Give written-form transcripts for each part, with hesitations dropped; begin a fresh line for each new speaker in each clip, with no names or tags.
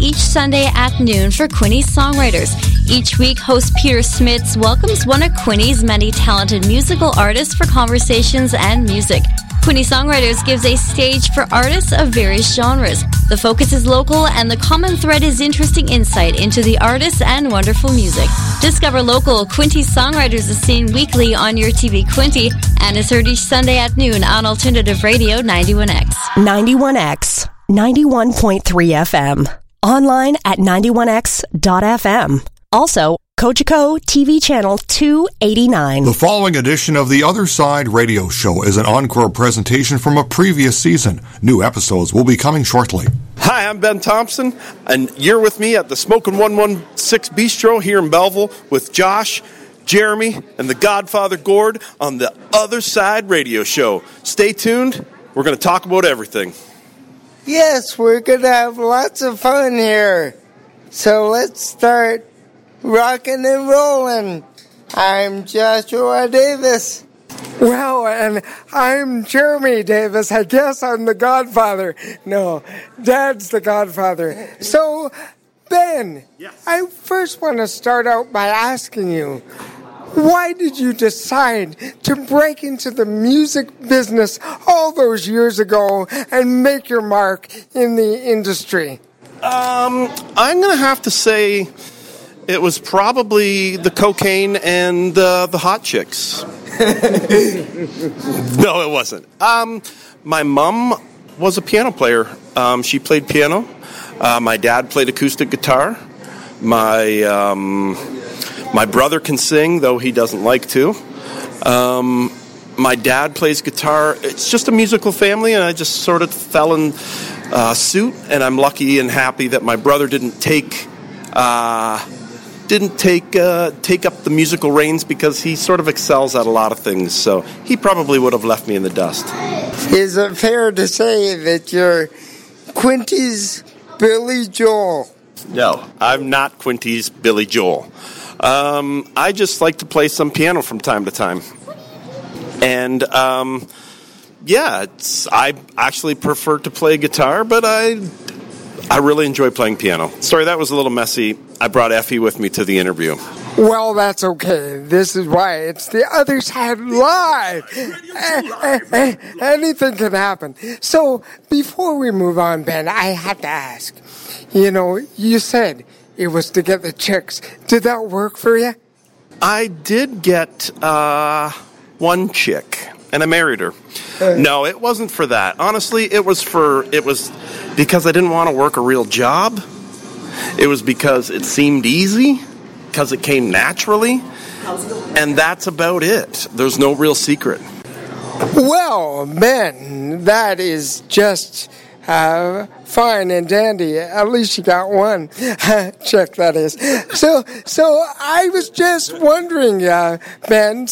each Sunday at noon for Quinny's Songwriters. Each week, host Peter Smits welcomes one of Quinny's many talented musical artists for conversations and music. Quinny Songwriters gives a stage for artists of various genres. The focus is local, and the common thread is interesting insight into the artists and wonderful music. Discover local Quinty Songwriters is seen weekly on your TV Quinty and is heard each Sunday at noon on Alternative Radio 91X.
91X, 91.3 FM. Online at 91x.fm. Also, Kojiko TV Channel 289.
The following edition of The Other Side Radio Show is an encore presentation from a previous season. New episodes will be coming shortly.
Hi, I'm Ben Thompson, and you're with me at the Smokin' 116 Bistro here in Belleville with Josh, Jeremy, and the Godfather Gord on The Other Side Radio Show. Stay tuned. We're going to talk about everything.
Yes, we're going to have lots of fun here. So let's start rocking and rolling. I'm Joshua Davis.
Well, and I'm Jeremy Davis. I guess I'm the Godfather. No, Dad's the Godfather. So, Ben, yes. I first want to start out by asking you, why did you decide to break into the music business all those years ago and make your mark in the industry?
I'm going to have to say it was probably the cocaine and the hot chicks. No, it wasn't. My mom was a piano player. She played piano. My dad played acoustic guitar. My brother can sing, though he doesn't like to. My dad plays guitar. It's just a musical family, and I just sort of fell in suit. And I'm lucky and happy that my brother didn't take up the musical reins, because he sort of excels at a lot of things. So he probably would have left me in the dust.
Is it fair to say that you're Quinty's Billy Joel?
No, I'm not Quinty's Billy Joel. I just like to play some piano from time to time. And, I actually prefer to play guitar, but I really enjoy playing piano. Sorry, that was a little messy. I brought Effie with me to the interview.
Well, that's okay. This is why it's The Other Side Live. Anything can happen. So, before we move on, Ben, I have to ask. You said it was to get the chicks. Did that work for you?
I did get one chick, and I married her. No, it wasn't for that. Honestly, it was because I didn't want to work a real job. It was because it seemed easy, because it came naturally, and that's about it. There's no real secret.
Well, Ben, that is just fine and dandy. At least you got one chick, that is. So I was just wondering, Ben,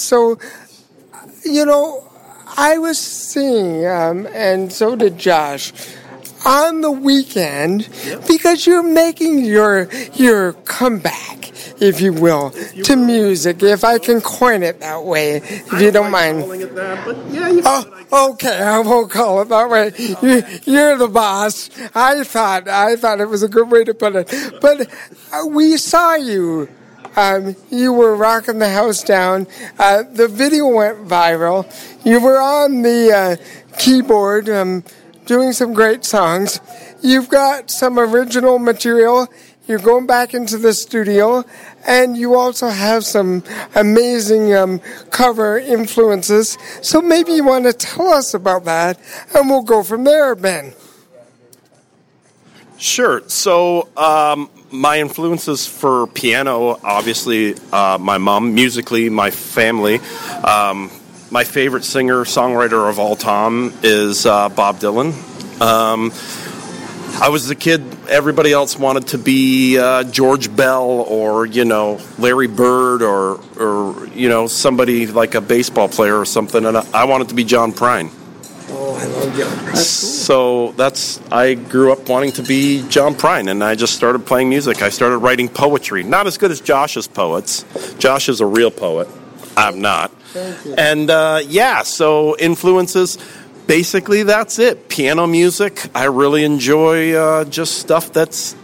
I was seeing, and so did Josh, on the weekend, because you're making your comeback, if you will, to music, if I can coin it that way, if you don't mind.
Calling it that, but
okay, I won't call it that way. You're the boss. I thought it was a good way to put it. But we saw you. You were rocking the house down. The video went viral. You were on the keyboard doing some great songs. You've got some original material. You're going back into the studio. And you also have some amazing cover influences. So maybe you want to tell us about that, and we'll go from there, Ben.
Sure. So my influences for piano, obviously, my mom, musically, my family. My favorite singer-songwriter of all time is Bob Dylan. I was a kid, everybody else wanted to be George Bell or, Larry Bird or somebody like a baseball player or something, and I wanted to be John Prine.
Oh, I love John. That's
So
cool.
I grew up wanting to be John Prine, and I just started playing music. I started writing poetry. Not as good as Josh's poets. Josh is a real poet. I'm not.
Thank you.
And, so influences, basically that's it. Piano music. I really enjoy just stuff that's